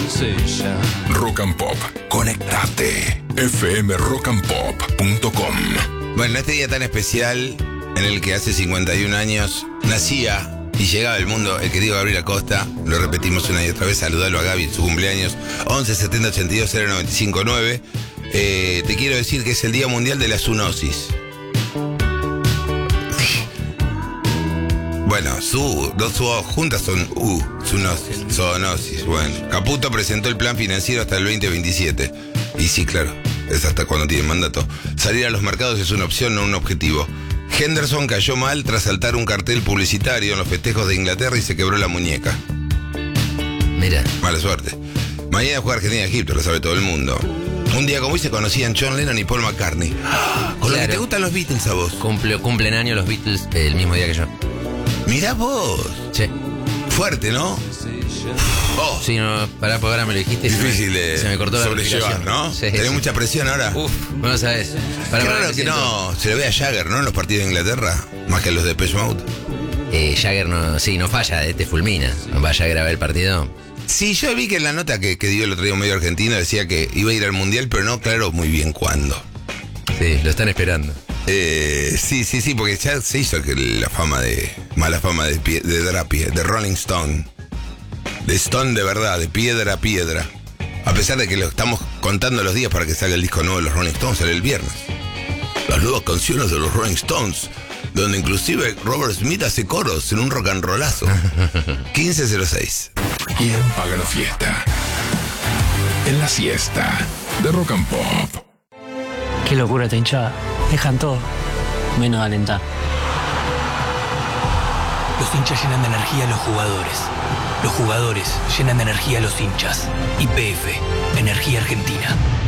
Rock and Pop. Conectate. fmrockandpop.com. Bueno, este día tan especial en el que hace 51 años nacía y llegaba al mundo el querido Gabriel Acosta, lo repetimos una y otra vez, saludalo a Gaby en su cumpleaños, 11 70 82 095 9. Te quiero decir que es el Día Mundial de la Zoonosis. Bueno, dos juntas son zoonosis. Bueno, Caputo presentó el plan financiero hasta el 2027. Y sí, claro, es hasta cuando tiene mandato. Salir a los mercados es una opción, no un objetivo. Henderson cayó mal tras saltar un cartel publicitario en los festejos de Inglaterra y se quebró la muñeca. Mira. Mala suerte. Mañana juega Argentina-Egipto, lo sabe todo el mundo. Un día como hoy se conocían John Lennon y Paul McCartney. Con lo que te gustan los Beatles a vos. Cumplen año los Beatles el mismo día que yo. Mirá vos. Sí. Fuerte, ¿no? Oh. Sí, no, porque ahora me lo dijiste. Difícil de se me cortó la sobrellevar, ¿no? Sí, Tenés sí. mucha presión ahora. Uf, no sabes. Qué raro que no se le ve a Jagger, ¿no? En los partidos de Inglaterra, más que a los de Depeche Mode. Jagger no falla, te fulmina. Va Jagger a ver el partido. Sí, yo vi que en la nota que dio el otro día un medio argentino decía que iba a ir al Mundial, pero no claro muy bien cuándo. Sí, lo están esperando. Sí, porque ya se hizo mala fama de Drapie, de Rolling Stone. De Stone de verdad, de piedra a piedra. A pesar de que lo estamos contando los días para que salga el disco nuevo de los Rolling Stones, sale el viernes. Las nuevas canciones de los Rolling Stones, donde inclusive Robert Smith hace coros en un rock and rollazo. 15:06. ¿Quién paga la fiesta? En la siesta de Rock and Pop. Qué locura esta hinchada. Dejan todo, menos alentar. Los hinchas llenan de energía a los jugadores. Los jugadores llenan de energía a los hinchas. YPF, Energía Argentina.